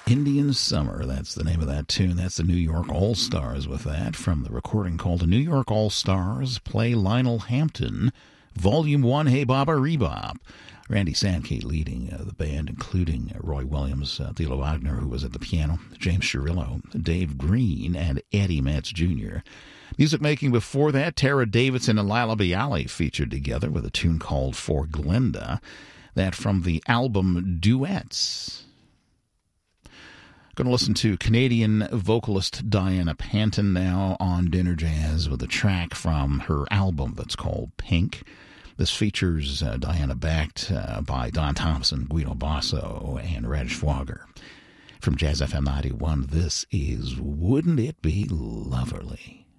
Indian Summer, that's the name of that tune. That's the New York All-Stars with that, from the recording called The New York All-Stars Play Lionel Hampton, Volume 1, Hey Baba Rebop. Randy Sankey leading the band, including Roy Williams, Thilo Wagner, who was at the piano, James Cirillo, Dave Green, and Eddie Metz Jr. Music making before that, Tara Davidson and Lila Bialy featured together with a tune called For Glenda. That from the album Duets. Going to listen to Canadian vocalist Diana Panton now on Dinner Jazz with a track from her album that's called Pink. This features Diana backed by Don Thompson, Guido Basso, and Reg Schwager. From Jazz FM 91, this is Wouldn't It Be Loverly?